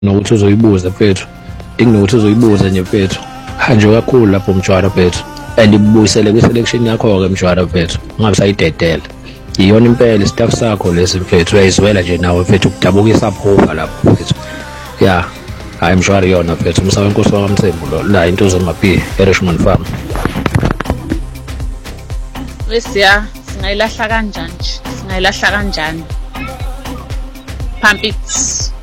nokuthi uzoyibuza mfethu, inginokuthi uzoyibuza nje mfethu. Hanje kakhulu lapho Mjwara mfethu, and ibuyisele kwi-selection yakho-ke Mjwara mfethu, ungabe sayidedela. Iyona impela isitafu sakho lesi mfethu, uyayizwela nje nawe mfethu, ukudabukisa aphuva lapho mfethu. Ya hayi Mjwara iyona mfethu, umsawe inkosi wakamthembu lo la into zomaphi e-Richmond Farm. Wesiya singayilahla kanjani nje, singayilahla kanjani? Pumpits.